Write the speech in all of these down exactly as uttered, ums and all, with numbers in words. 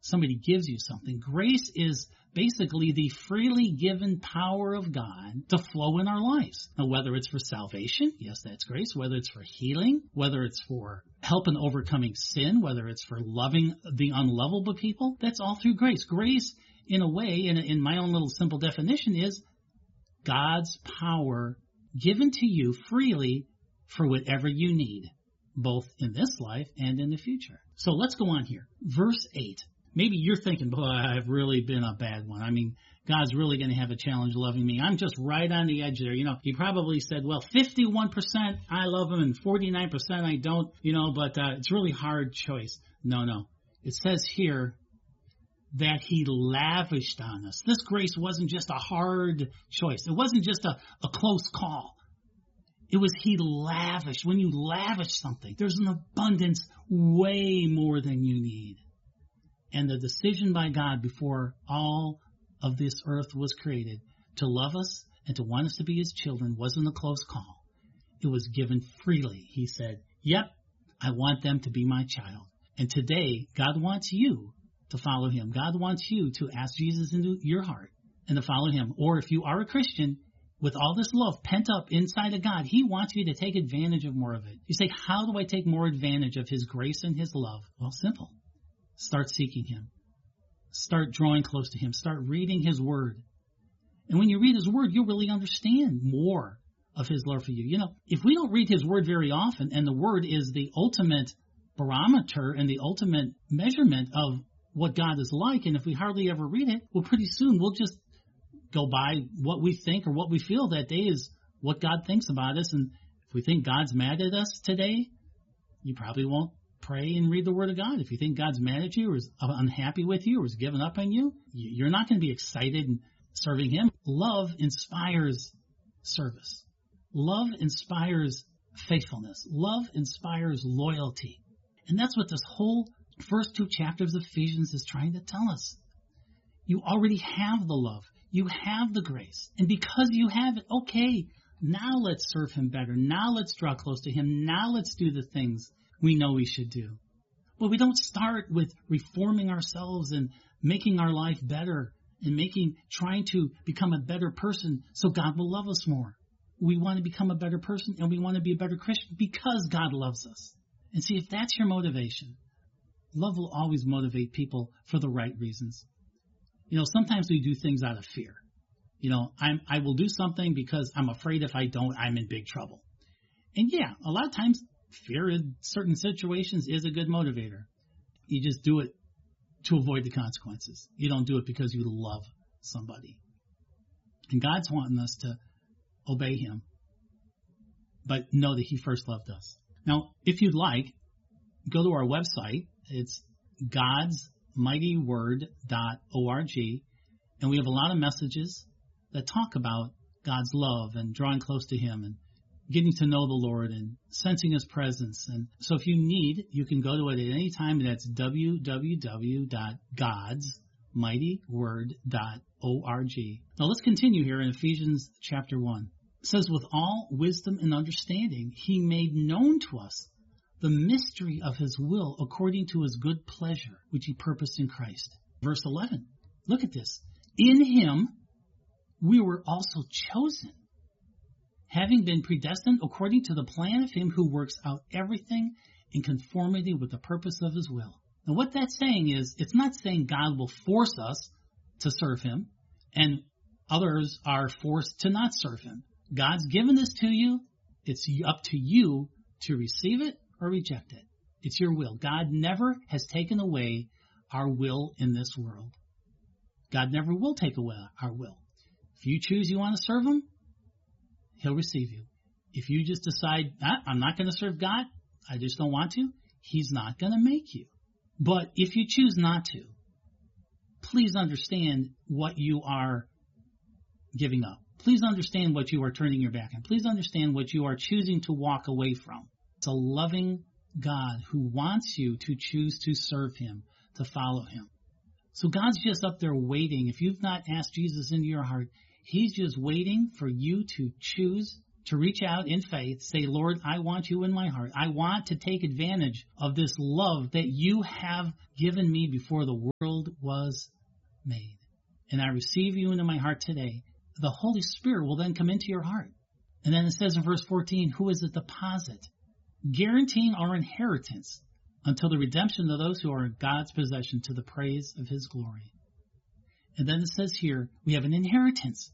somebody gives you something. Grace is basically the freely given power of God to flow in our lives. Now, whether it's for salvation, yes, that's grace. Whether it's for healing, whether it's for helping overcoming sin, whether it's for loving the unlovable people, that's all through grace. Grace, in a way, in, in my own little simple definition, is God's power given to you freely for whatever you need, both in this life and in the future. So let's go on here. Verse eight. Maybe you're thinking, boy, I've really been a bad one. I mean, God's really going to have a challenge loving me. I'm just right on the edge there. You know, he probably said, well, fifty-one percent I love him and forty-nine percent I don't, you know, but uh, it's really hard choice. No, no. It says here that he lavished on us. This grace wasn't just a hard choice. It wasn't just a, a close call. It was he lavished. When you lavish something, there's an abundance way more than you need. And the decision by God before all of this earth was created to love us and to want us to be his children wasn't a close call. It was given freely. He said, yep, I want them to be my child. And today, God wants you to follow him. God wants you to ask Jesus into your heart and to follow him. Or if you are a Christian, with all this love pent up inside of God, he wants you to take advantage of more of it. You say, how do I take more advantage of his grace and his love? Well, simple. Start seeking him. Start drawing close to him. Start reading his word. And when you read his word, you'll really understand more of his love for you. You know, if we don't read his word very often, and the word is the ultimate barometer and the ultimate measurement of what God is like, and if we hardly ever read it, well, pretty soon we'll just go by what we think or what we feel that day is what God thinks about us. And if we think God's mad at us today, you probably won't pray and read the word of God. If you think God's mad at you or is unhappy with you or is giving up on you, you're not going to be excited in serving him. Love inspires service. Love inspires faithfulness. Love inspires loyalty. And that's what this whole first two chapters of Ephesians is trying to tell us. You already have the love. You have the grace. And because you have it, okay, now let's serve him better. Now let's draw close to him. Now let's do the things we know we should do. But we don't start with reforming ourselves and making our life better and making, trying to become a better person so God will love us more. We want to become a better person and we want to be a better Christian because God loves us. And see, if that's your motivation, love will always motivate people for the right reasons. You know, sometimes we do things out of fear. You know, I'm, I will do something because I'm afraid if I don't, I'm in big trouble. And yeah, a lot of times fear in certain situations is a good motivator. You just do it to avoid the consequences. You don't do it because you love somebody. And God's wanting us to obey him, but know that he first loved us. Now, if you'd like, go to our website. It's gods mighty word dot org, and we have a lot of messages that talk about God's love and drawing close to him and getting to know the Lord and sensing his presence. And so if you need, you can go to it at any time, and that's w w w dot gods mighty word dot org. Now let's continue here in Ephesians chapter one. It says, with all wisdom and understanding, he made known to us the mystery of his will according to his good pleasure, which he purposed in Christ. Verse eleven, look at this. In him we were also chosen, having been predestined according to the plan of him who works out everything in conformity with the purpose of his will. Now what that's saying is, it's not saying God will force us to serve him and others are forced to not serve him. God's given this to you. It's up to you to receive it or reject it. It's your will. God never has taken away our will in this world. God never will take away our will. If you choose you want to serve him, he'll receive you. If you just decide, ah, I'm not going to serve God, I just don't want to, he's not going to make you. But if you choose not to, please understand what you are giving up. Please understand what you are turning your back on. Please understand what you are choosing to walk away from. It's a loving God who wants you to choose to serve him, to follow him. So God's just up there waiting. If you've not asked Jesus into your heart, he's just waiting for you to choose to reach out in faith, say, Lord, I want you in my heart. I want to take advantage of this love that you have given me before the world was made. And I receive you into my heart today. The Holy Spirit will then come into your heart. And then it says in verse fourteen, who is a deposit, guaranteeing our inheritance until the redemption of those who are in God's possession to the praise of his glory. And then it says here, we have an inheritance.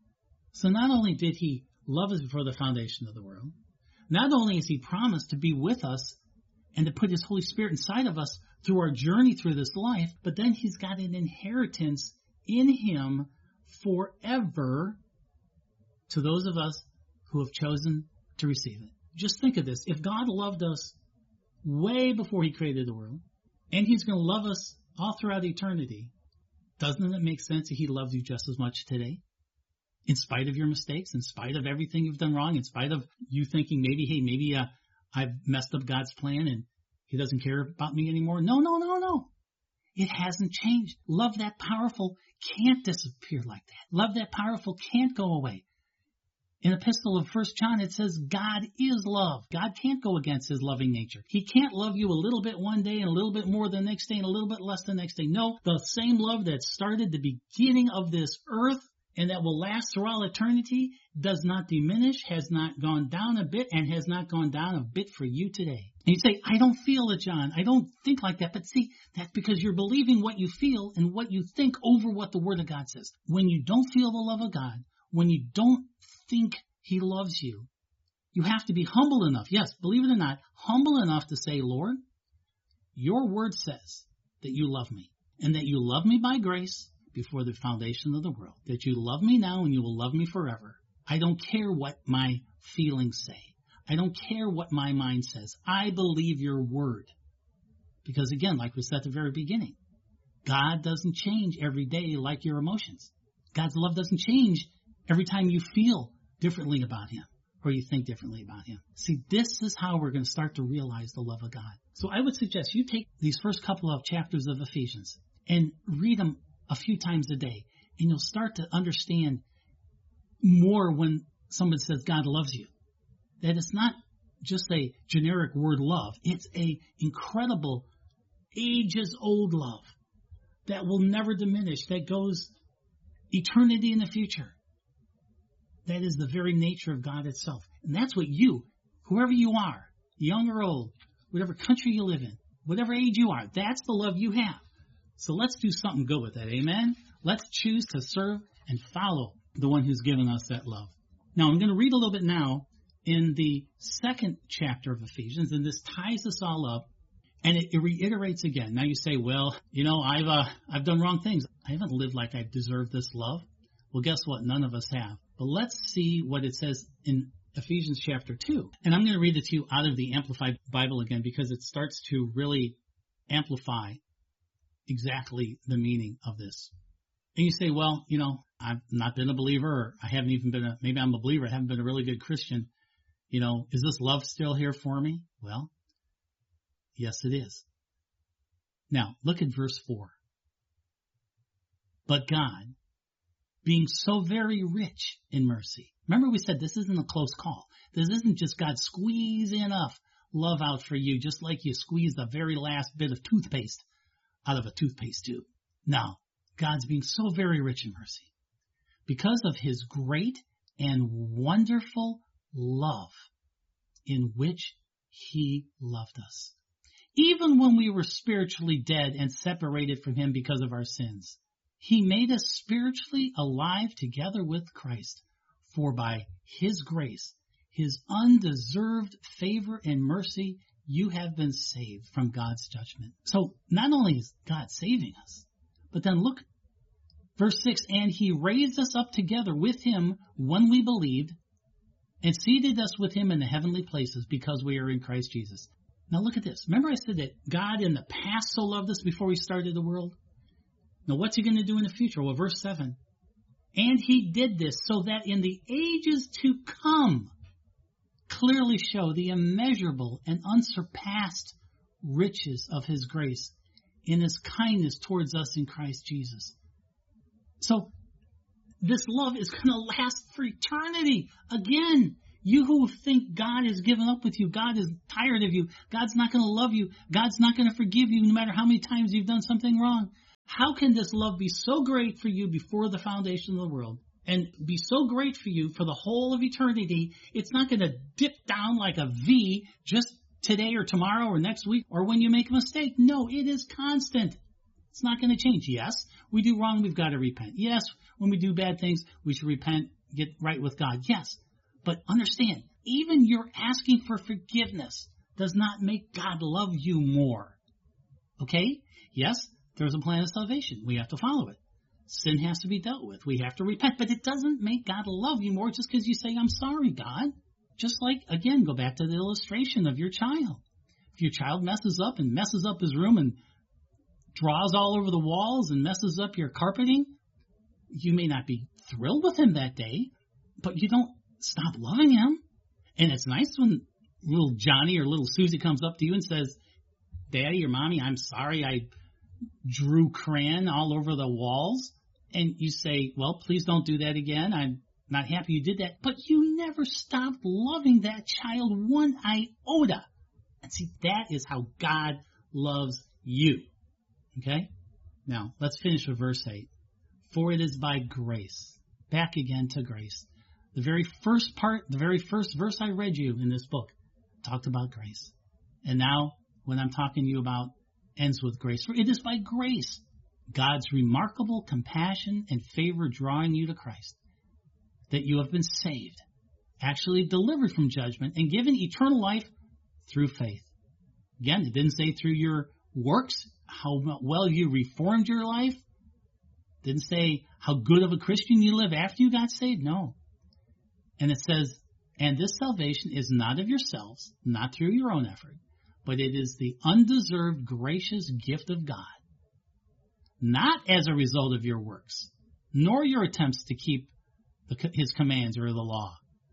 So not only did he love us before the foundation of the world, not only has he promised to be with us and to put his Holy Spirit inside of us through our journey through this life, but then he's got an inheritance in him forever to those of us who have chosen to receive it. Just think of this. If God loved us way before he created the world, and he's going to love us all throughout eternity, doesn't it make sense that he loves you just as much today? In spite of your mistakes, in spite of everything you've done wrong, in spite of you thinking maybe, hey, maybe uh, I've messed up God's plan and he doesn't care about me anymore. No, no, no, no. It hasn't changed. Love that powerful can't disappear like that. Love that powerful can't go away. In the epistle of First John, it says God is love. God can't go against his loving nature. He can't love you a little bit one day and a little bit more the next day and a little bit less the next day. No, the same love that started the beginning of this earth and that will last through all eternity does not diminish, has not gone down a bit, and has not gone down a bit for you today. And you say, I don't feel it, John. I don't think like that. But see, that's because you're believing what you feel and what you think over what the Word of God says. When you don't feel the love of God, when you don't think he loves you, you have to be humble enough. Yes, believe it or not, humble enough to say, Lord, your Word says that you love me and that you love me by grace before the foundation of the world, that you love me now and you will love me forever. I don't care what my feelings say. I don't care what my mind says. I believe your word. Because again, like we said at the very beginning, God doesn't change every day like your emotions. God's love doesn't change every time you feel differently about him or you think differently about him. See, this is how we're going to start to realize the love of God. So I would suggest you take these first couple of chapters of Ephesians and read them a few times a day, and you'll start to understand more when someone says God loves you. That it's not just a generic word love. It's a incredible, ages-old love that will never diminish, that goes eternity in the future. That is the very nature of God itself. And that's what you, whoever you are, young or old, whatever country you live in, whatever age you are, that's the love you have. So let's do something good with that, amen? Let's choose to serve and follow the one who's given us that love. Now, I'm going to read a little bit now in the second chapter of Ephesians, and this ties us all up, and it, it reiterates again. Now you say, well, you know, I've uh, I've done wrong things. I haven't lived like I deserve this love. Well, guess what? None of us have. But let's see what it says in Ephesians chapter two. And I'm going to read it to you out of the Amplified Bible again because it starts to really amplify exactly the meaning of this. And you say, well, you know, I've not been a believer, or I haven't even been a, maybe I'm a believer, I haven't been a really good Christian. You know, is this love still here for me? Well, yes, it is. Now, look at verse four. But God, being so very rich in mercy. Remember we said this isn't a close call. This isn't just God squeezing enough love out for you, just like you squeeze the very last bit of toothpaste out of a toothpaste tube. Now, God's being so very rich in mercy because of his great and wonderful love in which he loved us. Even when we were spiritually dead and separated from him because of our sins, he made us spiritually alive together with Christ. For by his grace, his undeserved favor and mercy, you have been saved from God's judgment. So not only is God saving us, but then look, verse six, and he raised us up together with him when we believed and seated us with him in the heavenly places because we are in Christ Jesus. Now look at this. Remember I said that God in the past so loved us before he started the world? Now what's he going to do in the future? Well, verse seven, and he did this so that in the ages to come, clearly show the immeasurable and unsurpassed riches of his grace in his kindness towards us in Christ Jesus. So this love is going to last for eternity. Again, You who think God has given up with you, God is tired of you, God's not going to love you, God's not going to forgive you no matter how many times you've done something wrong. How can this love be so great for you before the foundation of the world and be so great for you for the whole of eternity? It's not going to dip down like a V just today or tomorrow or next week or when you make a mistake. No, it is constant. It's not going to change. Yes, we do wrong, we've got to repent. Yes, when we do bad things, we should repent, get right with God. Yes, but understand, even your asking for forgiveness does not make God love you more. Okay? Yes, there's a plan of salvation. We have to follow it. Sin has to be dealt with. We have to repent, but it doesn't make God love you more just because you say, I'm sorry, God. Just like, again, go back to the illustration of your child. If your child messes up and messes up his room and draws all over the walls and messes up your carpeting, you may not be thrilled with him that day, but you don't stop loving him. And it's nice when little Johnny or little Susie comes up to you and says, Daddy or Mommy, I'm sorry I drew crayon all over the walls. And you say, well, please don't do that again. I'm not happy you did that. But you never stopped loving that child one iota. And see, that is how God loves you. Okay? Now, let's finish with verse eight. For it is by grace. Back again to grace. The very first part, the very first verse I read you in this book talked about grace. And now, when I'm talking to you about ends with grace. For it is by grace, God's remarkable compassion and favor drawing you to Christ, that you have been saved, actually delivered from judgment, and given eternal life through faith. Again, it didn't say through your works, how well you reformed your life. It didn't say how good of a Christian you live after you got saved. No. And it says, and this salvation is not of yourselves, not through your own effort, but it is the undeserved, gracious gift of God, not as a result of your works, nor your attempts to keep the, his commands or the law,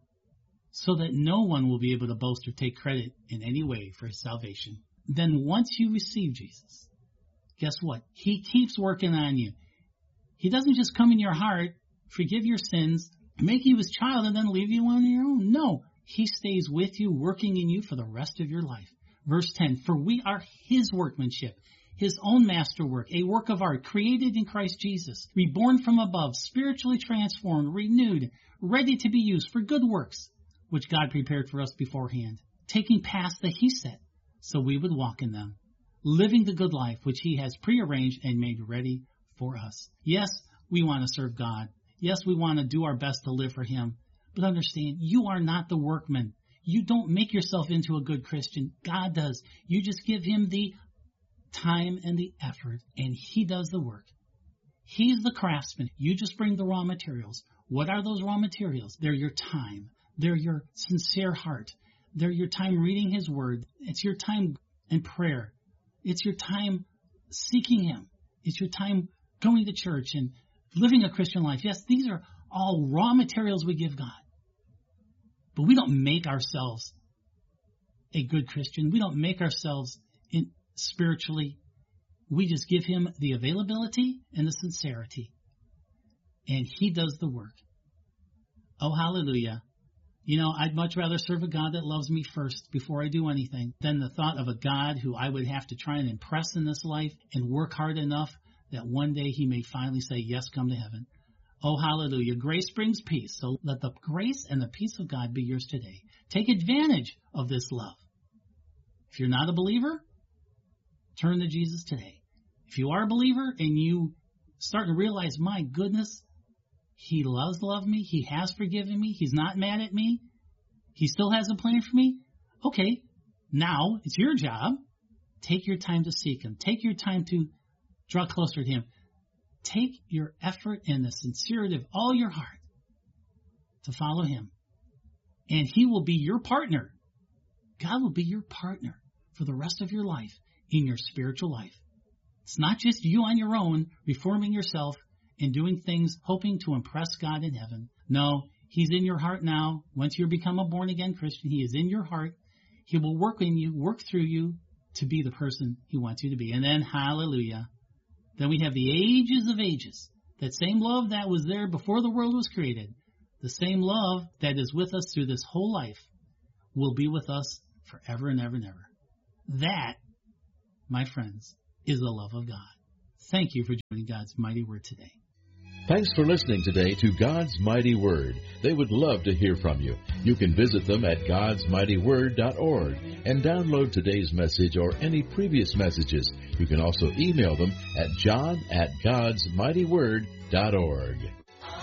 so that no one will be able to boast or take credit in any way for his salvation. Then once you receive Jesus, guess what? He keeps working on you. He doesn't just come in your heart, forgive your sins, make you his child, and then leave you on your own. No, he stays with you, working in you for the rest of your life. Verse ten, for we are his workmanship, his own masterwork, a work of art created in Christ Jesus, reborn from above, spiritually transformed, renewed, ready to be used for good works, which God prepared for us beforehand, taking paths that he set, so we would walk in them, living the good life which he has prearranged and made ready for us. Yes, we want to serve God. Yes, we want to do our best to live for him. But understand, you are not the workman. You don't make yourself into a good Christian. God does. You just give him the time and the effort, and he does the work. He's the craftsman. You just bring the raw materials. What are those raw materials? They're your time. They're your sincere heart. They're your time reading his word. It's your time in prayer. It's your time seeking him. It's your time going to church and living a Christian life. Yes, these are all raw materials we give God. But we don't make ourselves a good Christian. We don't make ourselves in spiritually. We just give him the availability and the sincerity. And he does the work. Oh, hallelujah. You know, I'd much rather serve a God that loves me first before I do anything than the thought of a God who I would have to try and impress in this life and work hard enough that one day he may finally say, yes, come to heaven. Oh, hallelujah. Grace brings peace. So let the grace and the peace of God be yours today. Take advantage of this love. If you're not a believer, turn to Jesus today. If you are a believer and you start to realize, my goodness, he loves love me. He has forgiven me. He's not mad at me. He still has a plan for me. Okay, now it's your job. Take your time to seek him. Take your time to draw closer to him. Take your effort and the sincerity of all your heart to follow him. And he will be your partner. God will be your partner for the rest of your life in your spiritual life. It's not just you on your own, reforming yourself and doing things hoping to impress God in heaven. No, he's in your heart now. Once you become a born-again Christian, he is in your heart. He will work in you, work through you to be the person he wants you to be. And then, hallelujah, then we have the ages of ages. That same love that was there before the world was created. The the same love that is with us through this whole life will be with us forever and ever and ever. That, my friends, is the love of God. Thank you for joining God's Mighty Word today. Thanks for listening today to God's Mighty Word. They would love to hear from you. You can visit them at gods mighty word dot org and download today's message or any previous messages. You can also email them at john at gods mighty word dot org.